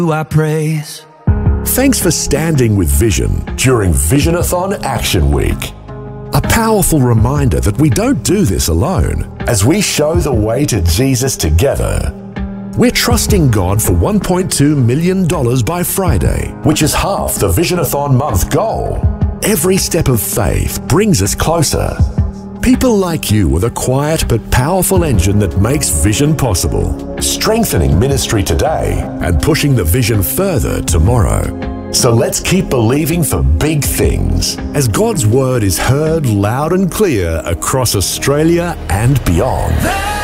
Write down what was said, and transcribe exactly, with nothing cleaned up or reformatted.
I praise. Thanks for standing with Vision during Visionathon Action Week. A powerful reminder that we don't do this alone as we show the way to Jesus together. We're trusting God for one point two million dollars by Friday, which is half the Visionathon month goal. Every step of faith brings us closer. People like you are the quiet but powerful engine that makes vision possible, strengthening ministry today and pushing the vision further tomorrow. So let's keep believing for big things as God's word is heard loud and clear across Australia and beyond.